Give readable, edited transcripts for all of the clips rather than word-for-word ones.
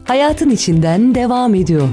hayatın içinden devam ediyor.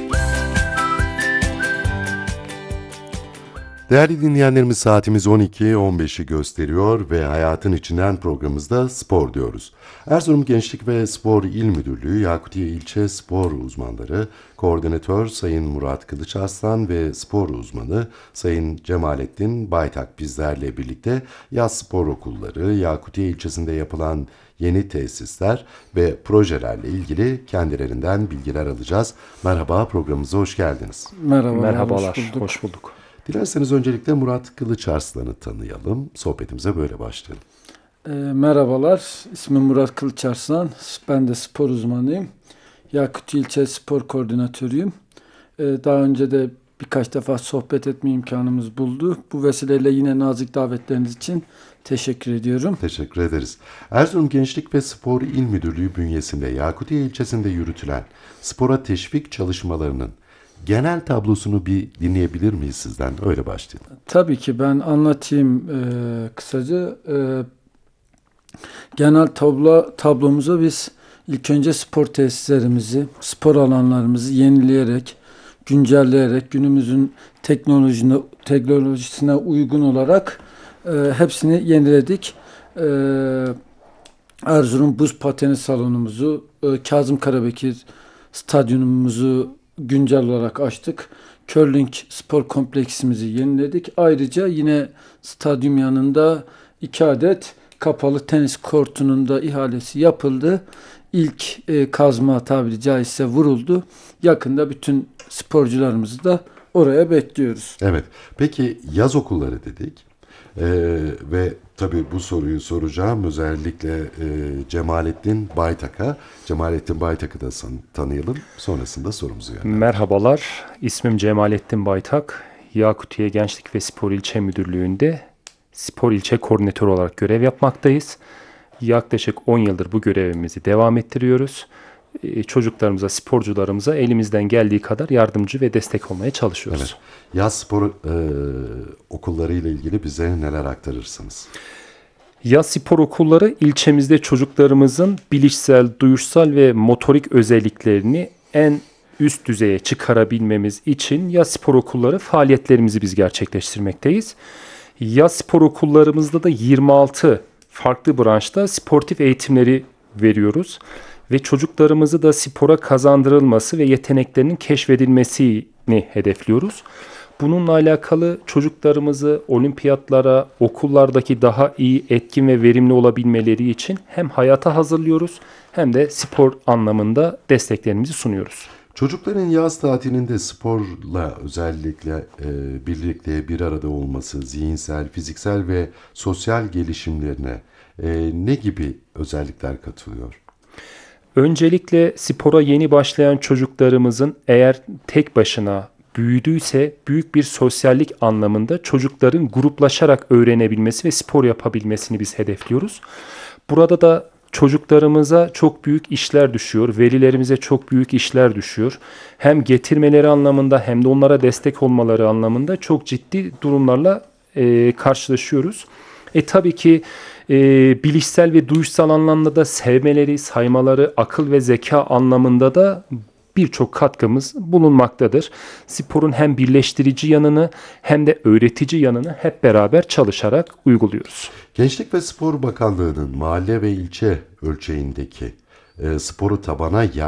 Değerli dinleyenlerimiz, saatimiz 12.15'i gösteriyor ve Hayatın İçinden programımızda spor diyoruz. Erzurum Gençlik ve Spor İl Müdürlüğü Yakutiye İlçe Spor Uzmanları, Koordinatör Sayın Murat Kılıçarslan ve spor uzmanı Sayın Cemalettin Baytak bizlerle birlikte yaz spor okulları, Yakutiye ilçesinde yapılan yeni tesisler ve projelerle ilgili kendilerinden bilgiler alacağız. Merhaba, programımıza hoş geldiniz. Merhabalar, hoş bulduk. Dilerseniz öncelikle Murat Kılıçarslan'ı tanıyalım. Sohbetimize böyle başlayalım. Merhabalar, ismim Murat Kılıçarslan. Ben de spor uzmanıyım. Yakutiye İlçe Spor Koordinatörüyüm. Daha önce de birkaç defa sohbet etme imkanımız buldu. Bu vesileyle yine nazik davetleriniz için teşekkür ediyorum. Teşekkür ederiz. Erzurum Gençlik ve Spor İl Müdürlüğü bünyesinde Yakutiye ilçesinde yürütülen spora teşvik çalışmalarının genel tablosunu bir dinleyebilir miyiz sizden? Öyle başlayalım. Tabii ki ben anlatayım kısaca. Genel tablomuza biz ilk önce spor tesislerimizi, spor alanlarımızı yenileyerek, güncelleyerek, günümüzün teknolojisine uygun olarak hepsini yeniledik. Erzurum Buz Pateni Salonumuzu, Kazım Karabekir Stadyumumuzu güncel olarak açtık. Curling spor kompleksimizi yeniledik. Ayrıca yine stadyum yanında 2 adet kapalı tenis kortunun da ihalesi yapıldı. İlk kazma tabiri caizse vuruldu. Yakında bütün sporcularımızı da oraya bekliyoruz. Evet. Peki yaz okulları dedik. Ve tabii bu soruyu soracağım özellikle Cemalettin Baytak'a. Cemalettin Baytak'ı da tanıyalım. Sonrasında sorumuzu yönlendirelim. Merhabalar, ismim Cemalettin Baytak. Yakutiye Gençlik ve Spor İlçe Müdürlüğü'nde Spor İlçe Koordinatörü olarak görev yapmaktayız. Yaklaşık 10 yıldır bu görevimizi devam ettiriyoruz. Çocuklarımıza, sporcularımıza elimizden geldiği kadar yardımcı ve destek olmaya çalışıyoruz. Evet. Yaz spor okulları ile ilgili bize neler aktarırsınız? Yaz spor okulları ilçemizde çocuklarımızın bilişsel, duyuşsal ve motorik özelliklerini en üst düzeye çıkarabilmemiz için yaz spor okulları faaliyetlerimizi biz gerçekleştirmekteyiz. Yaz spor okullarımızda da 26 farklı branşta sportif eğitimleri veriyoruz. Ve çocuklarımızı da spora kazandırılması ve yeteneklerinin keşfedilmesini hedefliyoruz. Bununla alakalı çocuklarımızı olimpiyatlara, okullardaki daha iyi, etkin ve verimli olabilmeleri için hem hayata hazırlıyoruz hem de spor anlamında desteklerimizi sunuyoruz. Çocukların yaz tatilinde sporla özellikle birlikte bir arada olması, zihinsel, fiziksel ve sosyal gelişimlerine ne gibi özellikler katılıyor? Öncelikle spora yeni başlayan çocuklarımızın eğer tek başına büyüdüyse büyük bir sosyallik anlamında çocukların gruplaşarak öğrenebilmesi ve spor yapabilmesini biz hedefliyoruz. Burada da çocuklarımıza çok büyük işler düşüyor, velilerimize çok büyük işler düşüyor. Hem getirmeleri anlamında hem de onlara destek olmaları anlamında çok ciddi durumlarla karşılaşıyoruz. Tabii ki bilişsel ve duyuşsal anlamda da sevmeleri, saymaları, akıl ve zeka anlamında da birçok katkımız bulunmaktadır. Sporun hem birleştirici yanını hem de öğretici yanını hep beraber çalışarak uyguluyoruz. Gençlik ve Spor Bakanlığı'nın mahalle ve ilçe ölçeğindeki sporu tabana